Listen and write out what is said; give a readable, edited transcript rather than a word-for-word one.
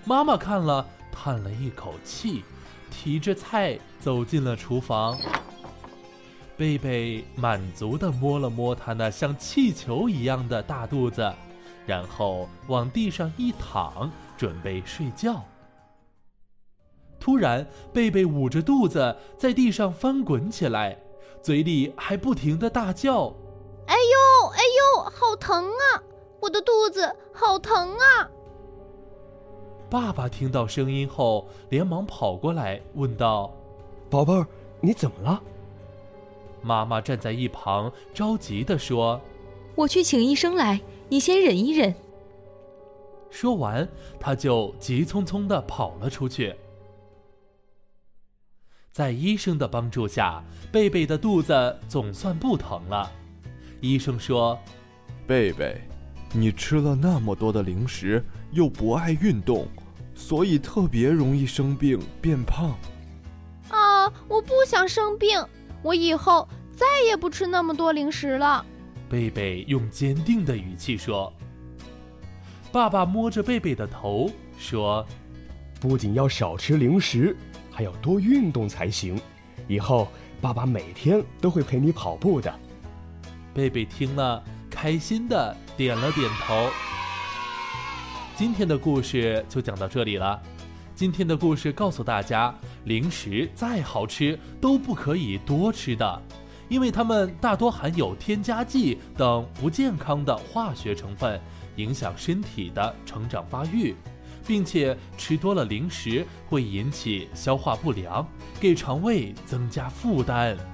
妈妈看了，叹了一口气，提着菜走进了厨房。贝贝满足地摸了摸他那像气球一样的大肚子，然后往地上一躺，准备睡觉。突然，贝贝捂着肚子在地上翻滚起来，嘴里还不停地大叫： 哎呦哎呦，好疼啊，我的肚子好疼啊。 爸爸听到声音后连忙跑过来问道： 宝贝儿，你怎么了？ 妈妈站在一旁着急地说： 我去请医生来，你先忍一忍。 说完，他就急匆匆地跑了出去。在医生的帮助下，贝贝的肚子总算不疼了。医生说： 贝贝，你吃了那么多的零食，又不爱运动，所以特别容易生病变胖。 啊，我不想生病，我以后再也不吃那么多零食了。 贝贝用坚定的语气说。爸爸摸着贝贝的头说： 不仅要少吃零食，还要多运动才行。以后爸爸每天都会陪你跑步的。 贝贝听了，开心地点了点头。今天的故事就讲到这里了。今天的故事告诉大家，零食再好吃都不可以多吃的，因为它们大多含有添加剂等不健康的化学成分，影响身体的成长发育，并且吃多了零食会引起消化不良，给肠胃增加负担。